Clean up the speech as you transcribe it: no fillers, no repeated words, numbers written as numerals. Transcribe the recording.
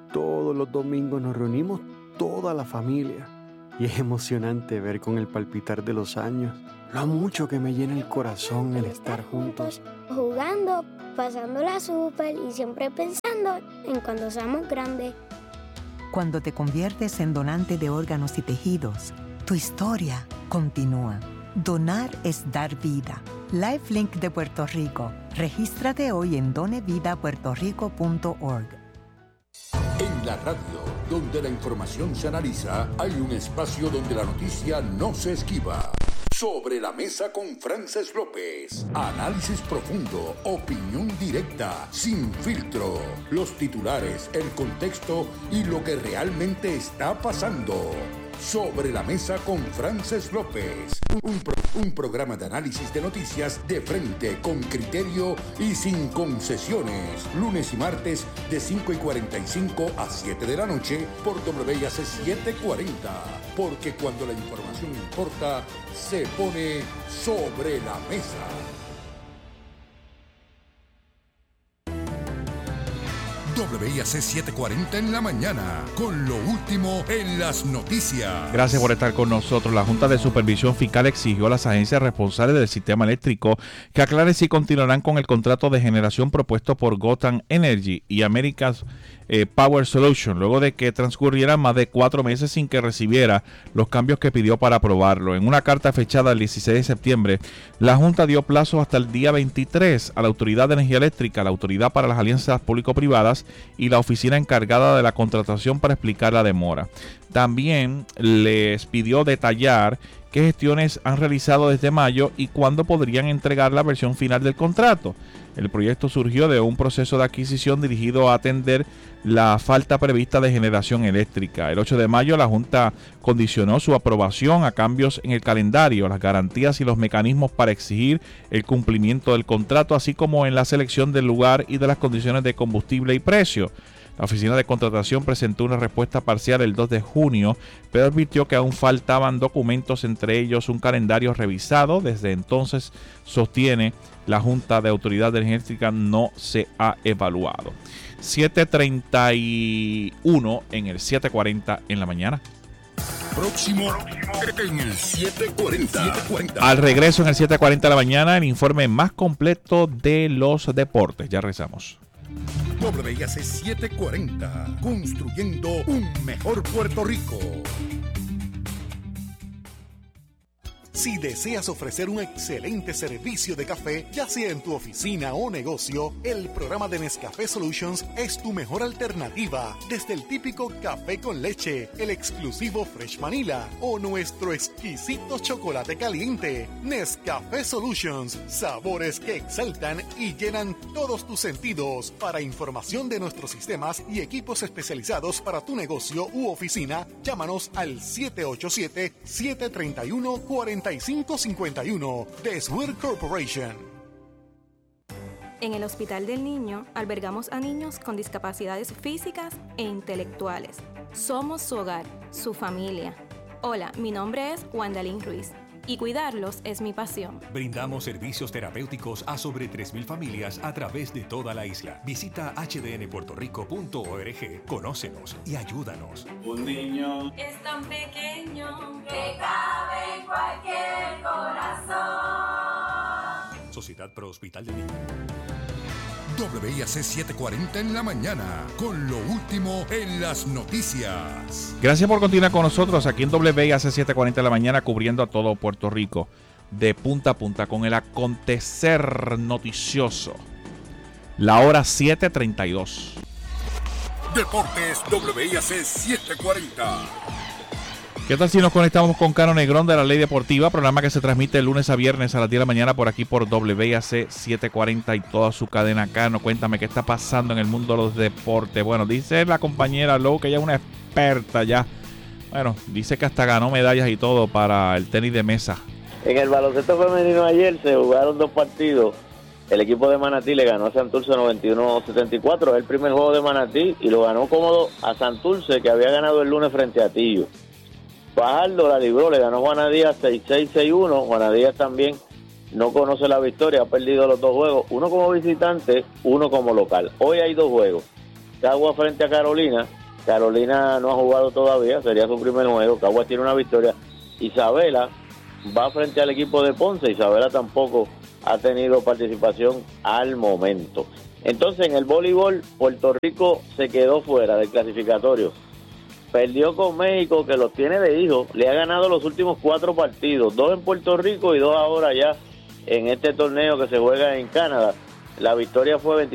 todos los domingos nos reunimos toda la familia. Y es emocionante ver con el palpitar de los años lo mucho que me llena el corazón el estar juntos. Jugando, pasándola súper y siempre pensando en cuando seamos grandes. Cuando te conviertes en donante de órganos y tejidos, tu historia continúa. Donar es dar vida. LifeLink de Puerto Rico. Regístrate hoy en donevidapuertorico.org. En la radio, donde la información se analiza, hay un espacio donde la noticia no se esquiva. Sobre la mesa con Frances López. Análisis profundo, opinión directa, sin filtro. Los titulares, el contexto y lo que realmente está pasando. Sobre la mesa con Frances López. Un programa de análisis de noticias de frente, con criterio y sin concesiones. Lunes y martes de 5:45 a 7 de la noche por WIAC 740. Porque cuando la información importa, se pone sobre la mesa. WIAC 740 en la mañana, con lo último en las noticias. Gracias por estar con nosotros. La Junta de Supervisión Fiscal exigió a las agencias responsables del sistema eléctrico que aclaren si continuarán con el contrato de generación propuesto por Gotham Energy y America's Power Solution, luego de que transcurrieran más de 4 meses sin que recibiera los cambios que pidió para aprobarlo. En una carta fechada el 16 de septiembre, la Junta dio plazo hasta el día 23 a la Autoridad de Energía Eléctrica, la Autoridad para las Alianzas Público-Privadas y la oficina encargada de la contratación para explicar la demora. También les pidió detallar qué gestiones han realizado desde mayo y cuándo podrían entregar la versión final del contrato. El proyecto surgió de un proceso de adquisición dirigido a atender la falta prevista de generación eléctrica. El 8 de mayo la Junta condicionó su aprobación a cambios en el calendario, las garantías y los mecanismos para exigir el cumplimiento del contrato, así como en la selección del lugar y de las condiciones de combustible y precio. La Oficina de Contratación presentó una respuesta parcial el 2 de junio, pero advirtió que aún faltaban documentos, entre ellos un calendario revisado. Desde entonces, sostiene la Junta de Autoridad de Energía Eléctrica, no se ha evaluado. 7:31 en el 7:40 en la mañana. Próximo en el 740. Al regreso en el 7:40 de la mañana, el informe más completo de los deportes. Ya regresamos. WIAC 740, construyendo un mejor Puerto Rico. Si deseas ofrecer un excelente servicio de café, ya sea en tu oficina o negocio, el programa de Nescafé Solutions es tu mejor alternativa. Desde el típico café con leche, el exclusivo Fresh Vanilla o nuestro exquisito chocolate caliente. Nescafé Solutions, sabores que exaltan y llenan todos tus sentidos. Para información de nuestros sistemas y equipos especializados para tu negocio u oficina, llámanos al 787-731-4551 de Swear Corporation. En el Hospital del Niño albergamos a niños con discapacidades físicas e intelectuales. Somos su hogar, su familia. Hola, mi nombre es Wandalín Ruiz y cuidarlos es mi pasión. Brindamos servicios terapéuticos a sobre 3,000 familias a través de toda la isla. Visita hdnpuertorico.org, conócenos y ayúdanos. Un niño es tan pequeño que cabe en cualquier corazón. Sociedad Pro Hospital del Niño. WIAC 740 en la mañana, con lo último en las noticias. Gracias por continuar con nosotros aquí en WIAC 740 en la mañana, cubriendo a todo Puerto Rico de punta a punta con el acontecer noticioso. La hora 7:32. Deportes WIAC 740. ¿Qué tal si nos conectamos con Caro Negrón de La Ley Deportiva? Programa que se transmite de lunes a viernes a las 10 de la mañana por aquí por WIAC 740 y toda su cadena. Caro, cuéntame qué está pasando en el mundo de los deportes. Bueno, dice la compañera Lowe que ella es una experta ya. Bueno, dice que hasta ganó medallas y todo para el tenis de mesa. En el baloncesto femenino ayer se jugaron 2 partidos. El equipo de Manatí le ganó a Santurce 91-74. Es el primer juego de Manatí y lo ganó cómodo a Santurce, que había ganado el lunes frente a Tillo. Fajardo la libró, le ganó Juana Díaz 6-6-6-1. Juana Díaz también no conoce la victoria, ha perdido los 2 juegos, uno como visitante, uno como local. Hoy hay 2 juegos. Cagua frente a Carolina Carolina no ha jugado todavía, sería su primer juego. Caguas tiene una victoria. Isabela va frente al equipo de Ponce. Isabela tampoco ha tenido participación al momento. Entonces, en el voleibol, Puerto Rico se quedó fuera del clasificatorio. Perdió con México, que los tiene de hijo. Le ha ganado los últimos 4 partidos, 2 en Puerto Rico y 2 ahora ya en este torneo que se juega en Canadá. La victoria fue